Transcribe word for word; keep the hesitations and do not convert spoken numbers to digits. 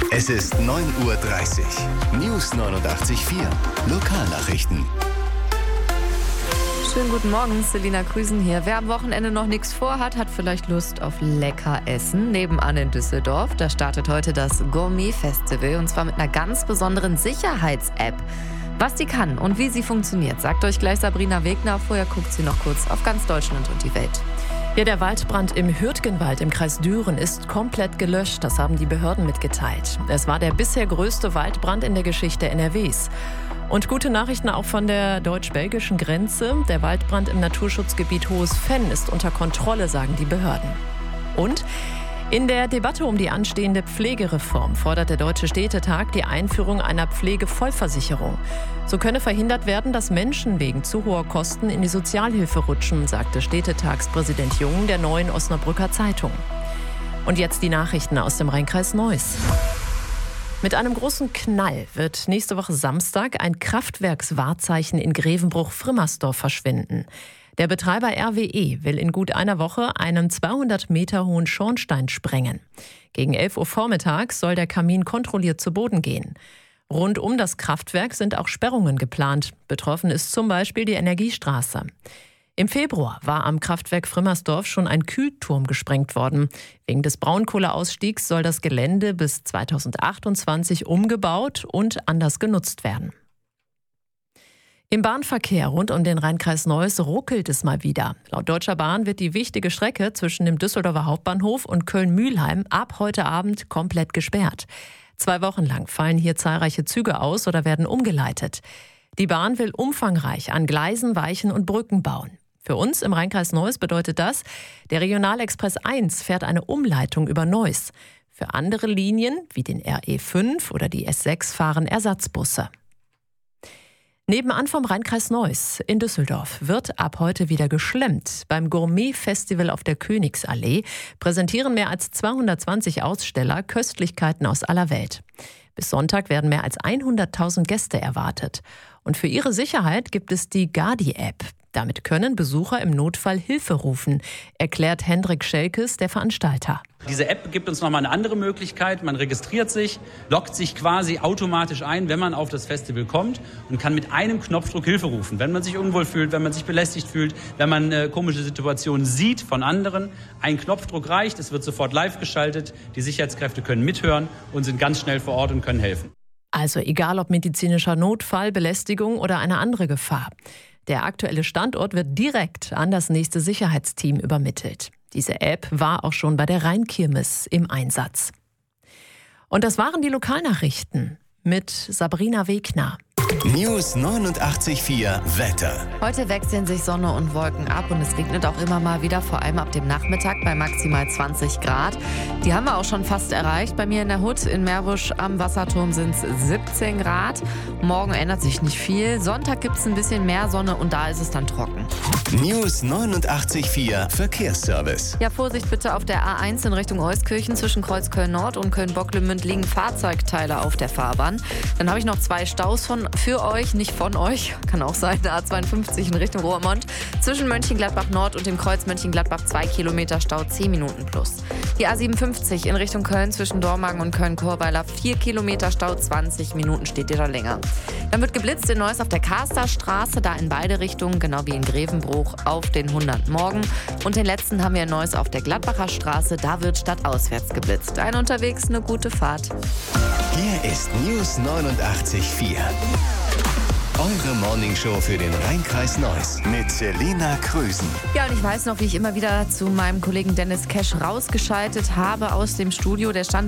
Es ist neun Uhr dreißig. News neunundachtzig Komma vier. Lokalnachrichten. Schönen guten Morgen, Selina Krüsen hier. Wer am Wochenende noch nichts vorhat, hat vielleicht Lust auf lecker Essen. Nebenan in Düsseldorf, da startet heute das Gourmet-Festival und zwar mit einer ganz besonderen Sicherheits-App. Was die kann und wie sie funktioniert, sagt euch gleich Sabrina Wegner. Vorher guckt sie noch kurz auf ganz Deutschland und die Welt. Ja, der Waldbrand im Hürtgenwald im Kreis Düren ist komplett gelöscht. Das haben die Behörden mitgeteilt. Es war der bisher größte Waldbrand in der Geschichte N R Ws. Und gute Nachrichten auch von der deutsch-belgischen Grenze. Der Waldbrand im Naturschutzgebiet Hohes Venn ist unter Kontrolle, sagen die Behörden. Und in der Debatte um die anstehende Pflegereform fordert der Deutsche Städtetag die Einführung einer Pflegevollversicherung. So könne verhindert werden, dass Menschen wegen zu hoher Kosten in die Sozialhilfe rutschen, sagte Städtetagspräsident Jung der Neuen Osnabrücker Zeitung. Und jetzt die Nachrichten aus dem Rheinkreis Neuss. Mit einem großen Knall wird nächste Woche Samstag ein Kraftwerkswahrzeichen in Grevenbruch-Frimmersdorf verschwinden. Der Betreiber R W E will in gut einer Woche einen zweihundert Meter hohen Schornstein sprengen. Gegen elf Uhr vormittags soll der Kamin kontrolliert zu Boden gehen. Rund um das Kraftwerk sind auch Sperrungen geplant. Betroffen ist zum Beispiel die Energiestraße. Im Februar war am Kraftwerk Frimmersdorf schon ein Kühlturm gesprengt worden. Wegen des Braunkohleausstiegs soll das Gelände bis zweitausendachtundzwanzig umgebaut und anders genutzt werden. Im Bahnverkehr rund um den Rheinkreis Neuss ruckelt es mal wieder. Laut Deutscher Bahn wird die wichtige Strecke zwischen dem Düsseldorfer Hauptbahnhof und Köln-Mühlheim ab heute Abend komplett gesperrt. Zwei Wochen lang fallen hier zahlreiche Züge aus oder werden umgeleitet. Die Bahn will umfangreich an Gleisen, Weichen und Brücken bauen. Für uns im Rheinkreis Neuss bedeutet das, der Regionalexpress eins fährt eine Umleitung über Neuss. Für andere Linien, wie den R E fünf oder die S sechs, fahren Ersatzbusse. Nebenan vom Rheinkreis Neuss in Düsseldorf wird ab heute wieder geschlemmt. Beim Gourmet-Festival auf der Königsallee präsentieren mehr als zweihundertzwanzig Aussteller Köstlichkeiten aus aller Welt. Bis Sonntag werden mehr als hunderttausend Gäste erwartet. Und für ihre Sicherheit gibt es die Gardi-App. Damit können Besucher im Notfall Hilfe rufen, erklärt Hendrik Schelkes, der Veranstalter. Diese App gibt uns nochmal eine andere Möglichkeit. Man registriert sich, loggt sich quasi automatisch ein, wenn man auf das Festival kommt und kann mit einem Knopfdruck Hilfe rufen. Wenn man sich unwohl fühlt, wenn man sich belästigt fühlt, wenn man äh, komische Situationen sieht von anderen. Ein Knopfdruck reicht, es wird sofort live geschaltet. Die Sicherheitskräfte können mithören und sind ganz schnell vor Ort und können helfen. Also egal ob medizinischer Notfall, Belästigung oder eine andere Gefahr. Der aktuelle Standort wird direkt an das nächste Sicherheitsteam übermittelt. Diese App war auch schon bei der Rheinkirmes im Einsatz. Und das waren die Lokalnachrichten mit Sabrina Wegner. News neunundachtzig Komma vier Wetter. Heute wechseln sich Sonne und Wolken ab und es regnet auch immer mal wieder, vor allem ab dem Nachmittag bei maximal zwanzig Grad. Die haben wir auch schon fast erreicht. Bei mir in der Hut in Meerbusch am Wasserturm sind es siebzehn Grad. Morgen ändert sich nicht viel. Sonntag gibt es ein bisschen mehr Sonne und da ist es dann trocken. News neunundachtzig Komma vier Verkehrsservice. Ja, Vorsicht bitte auf der A eins in Richtung Euskirchen. Zwischen Kreuzköln Nord und Köln-Bocklemünd liegen Fahrzeugteile auf der Fahrbahn. Dann habe ich noch zwei Staus von für euch, nicht von euch. Kann auch sein, der A zweiundfünfzig in Richtung Roermond. Zwischen Mönchengladbach Nord und dem Kreuz Mönchengladbach zwei Kilometer Stau, zehn Minuten plus. Die A siebenundfünfzig in Richtung Köln zwischen Dormagen und Köln-Chorweiler, vier Kilometer Stau, zwanzig Minuten steht ihr da länger. Dann wird geblitzt in Neuss auf der Kasterstraße, da in beide Richtungen, genau wie in Grevenbruch, auf den hundert morgen. Und den letzten haben wir in Neuss auf der Gladbacher Straße, da wird stadtauswärts geblitzt. Ein unterwegs, eine gute Fahrt. Hier ist News neunundachtzig Komma vier. Eure Morningshow für den Rheinkreis Neuss mit Selina Krüsen. Ja, und ich weiß noch, wie ich immer wieder zu meinem Kollegen Dennis Kesch rausgeschaltet habe aus dem Studio. Der stand